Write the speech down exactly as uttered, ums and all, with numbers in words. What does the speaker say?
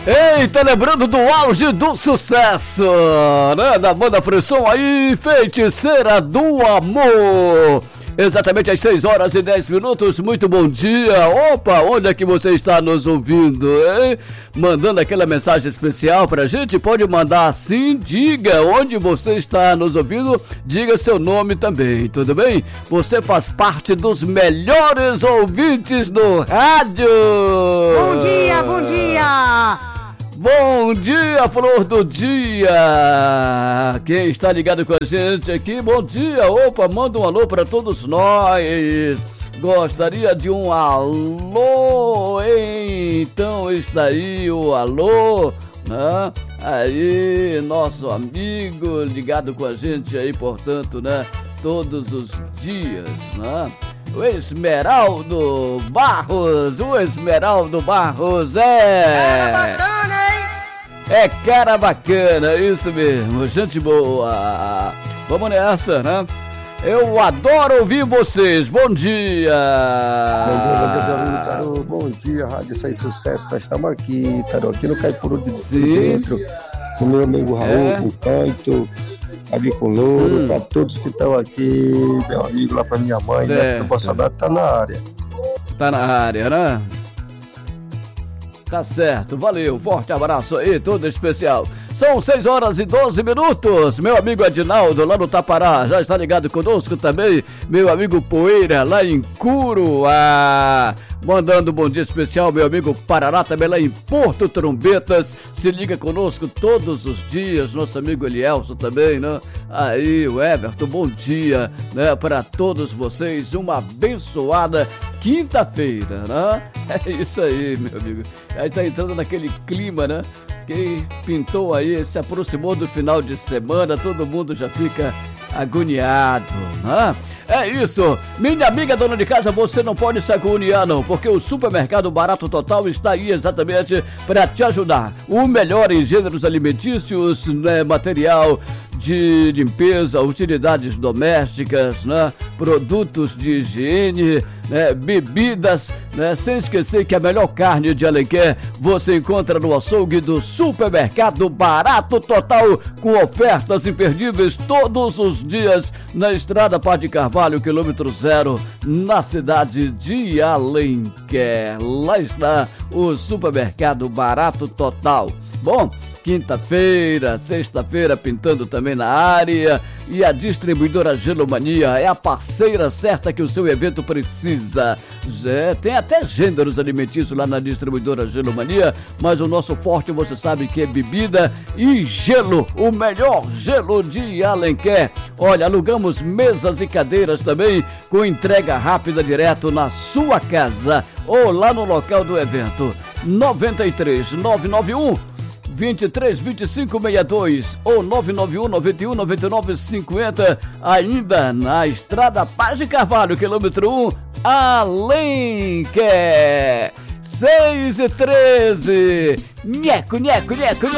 Eita, lembrando do auge do sucesso, né? Da banda Frisson aí, Feiticeira do Amor. Exatamente às seis horas e dez minutos, muito bom dia. Opa, onde é que você está nos ouvindo, hein? Mandando aquela mensagem especial pra gente, pode mandar assim, diga onde você está nos ouvindo, diga seu nome também, tudo bem? Você faz parte dos melhores ouvintes do rádio. Bom dia, bom dia. Bom dia, flor do dia! Quem está ligado com a gente aqui, bom dia! Opa, manda um alô para todos nós! Gostaria de um alô, hein? Então está aí o alô, né? Aí, nosso amigo ligado com a gente aí, portanto, né? Todos os dias, né? O Esmeraldo Barros, o Esmeraldo Barros, é... Cara bacana, hein? É cara bacana, isso mesmo, gente boa. Vamos nessa, né? Eu adoro ouvir vocês, bom dia. Bom dia, bom dia, meu amigo Tarô. Bom dia, Rádio Sem Sucesso, nós estamos aqui, Tarô, aqui no Caipuru de dentro, com meu amigo Raul, É. com o Canto, ali com o Louro, Hum. para todos que estão aqui, meu amigo, lá para minha mãe, né? Certo. Porque o Bolsonaro tá na área. Tá na área, né? Tá certo, valeu, forte abraço aí, todo especial. São seis horas e doze minutos, meu amigo Edinaldo lá no Tapará, já está ligado conosco também, meu amigo Poeira lá em Curuá, mandando um bom dia especial, meu amigo Paraná também lá em Porto Trombetas, se liga conosco todos os dias, nosso amigo Elielso também, né? Aí, o Everton, bom dia, né, para todos vocês, uma abençoada quinta-feira, né? É isso aí, meu amigo. Aí tá entrando naquele clima, né? Quem pintou aí, se aproximou do final de semana, todo mundo já fica agoniado, né? É isso, minha amiga dona de casa, você não pode se agoniar não, porque o Supermercado Barato Total está aí exatamente para te ajudar. O melhor em gêneros alimentícios, né, material de limpeza, utilidades domésticas, né, produtos de higiene, né, bebidas, né, sem esquecer que a melhor carne de Alenquer você encontra no açougue do Supermercado Barato Total, com ofertas imperdíveis todos os dias na Estrada Padre Carvalho, quilômetro zero, na cidade de Alenquer. Lá está o Supermercado Barato Total. Bom, quinta-feira, sexta-feira pintando também na área, e a distribuidora Gelomania é a parceira certa que o seu evento precisa. É, tem até gêneros alimentícios lá na distribuidora Gelomania, mas o nosso forte você sabe que é bebida e gelo, o melhor gelo de Alenquer. Olha, alugamos mesas e cadeiras também com entrega rápida direto na sua casa ou lá no local do evento. nove três nove nove um vinte e três, vinte e cinco, sessenta e dois ou nove nove um, noventa e um, noventa e nove, cinquenta, ainda na Estrada Paz de Carvalho, quilômetro um, Alenquer. seis e treze. Nheco, nheco, nheco, nheco.